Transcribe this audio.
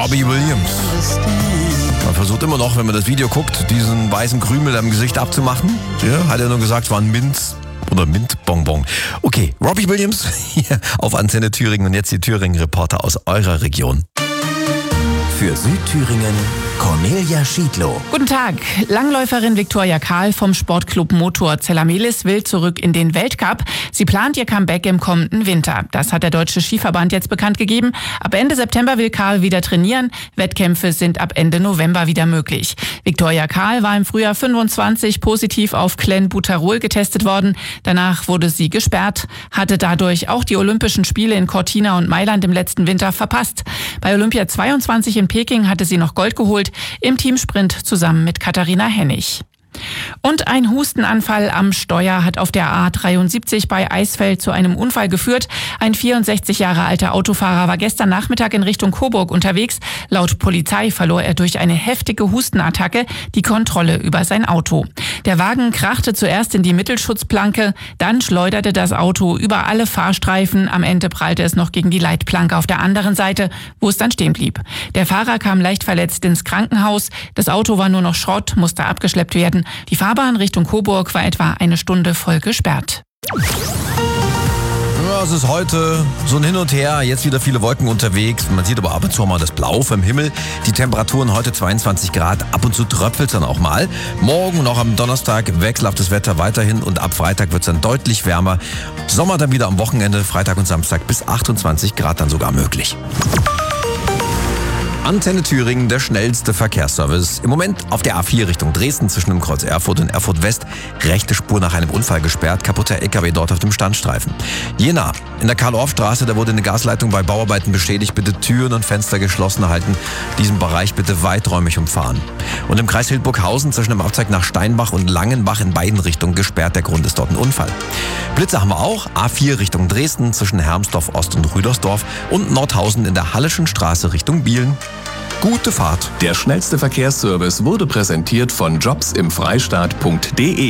Robbie Williams. Man versucht immer noch, wenn man das Video guckt, diesen weißen Krümel am Gesicht abzumachen. Ja, hat er nur gesagt, es war ein Mintbonbon. Okay, Robbie Williams hier auf Antenne Thüringen und jetzt die Thüringen-Reporter aus eurer Region. Für Südthüringen Cornelia Schiedlow. Guten Tag. Langläuferin Viktoria Karl vom Sportclub Motor Zellamelis will zurück in den Weltcup. Sie plant ihr Comeback im kommenden Winter. Das hat der Deutsche Skiverband jetzt bekannt gegeben. Ab Ende September will Karl wieder trainieren. Wettkämpfe sind ab Ende November wieder möglich. Viktoria Karl war im Frühjahr 25 positiv auf Clenbuterol getestet worden. Danach wurde sie gesperrt, hatte dadurch auch die Olympischen Spiele in Cortina und Mailand im letzten Winter verpasst. Bei Olympia 22 in Peking hatte sie noch Gold geholt, im Teamsprint zusammen mit Katharina Hennig. Und ein Hustenanfall am Steuer hat auf der A73 bei Eisfeld zu einem Unfall geführt. Ein 64 Jahre alter Autofahrer war gestern Nachmittag in Richtung Coburg unterwegs. Laut Polizei verlor er durch eine heftige Hustenattacke die Kontrolle über sein Auto. Der Wagen krachte zuerst in die Mittelschutzplanke, dann schleuderte das Auto über alle Fahrstreifen. Am Ende prallte es noch gegen die Leitplanke auf der anderen Seite, wo es dann stehen blieb. Der Fahrer kam leicht verletzt ins Krankenhaus. Das Auto war nur noch Schrott, musste abgeschleppt werden. Die Fahrbahn Richtung Coburg war etwa eine Stunde voll gesperrt. Ja, es ist heute so ein Hin und Her, jetzt wieder viele Wolken unterwegs. Man sieht aber ab und zu mal das Blau vom Himmel. Die Temperaturen heute 22 Grad, ab und zu tröpfelt es dann auch mal. Morgen und auch am Donnerstag wechselhaftes Wetter weiterhin und ab Freitag wird es dann deutlich wärmer. Sommer dann wieder am Wochenende, Freitag und Samstag bis 28 Grad dann sogar möglich. Antenne Thüringen, der schnellste Verkehrsservice. Im Moment auf der A4 Richtung Dresden zwischen dem Kreuz Erfurt und Erfurt West. Rechte Spur nach einem Unfall gesperrt, kaputter LKW dort auf dem Standstreifen. Jena, in der Karl-Orff-Straße, da wurde eine Gasleitung bei Bauarbeiten beschädigt. Bitte Türen und Fenster geschlossen halten. Diesen Bereich bitte weiträumig umfahren. Und im Kreis Hildburghausen zwischen dem Abzweig nach Steinbach und Langenbach in beiden Richtungen gesperrt. Der Grund ist dort ein Unfall. Blitze haben wir auch. A4 Richtung Dresden zwischen Hermsdorf Ost und Rüdersdorf und Nordhausen in der Halleschen Straße Richtung Bielen. Gute Fahrt. Der schnellste Verkehrsservice wurde präsentiert von jobsimfreistaat.de.